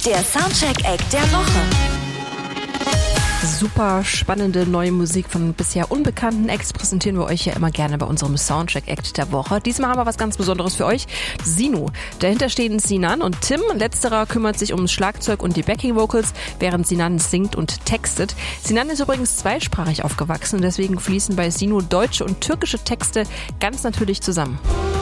Der Soundcheck-Act der Woche. Super spannende neue Musik von bisher unbekannten Acts präsentieren wir euch ja immer gerne bei unserem Soundcheck-Act der Woche. Diesmal haben wir was ganz Besonderes für euch. Sino. Dahinter stehen Sinan und Tim. Letzterer kümmert sich ums Schlagzeug und die Backing-Vocals, während Sinan singt und textet. Sinan ist übrigens zweisprachig aufgewachsen, deswegen fließen bei Sino deutsche und türkische Texte ganz natürlich zusammen.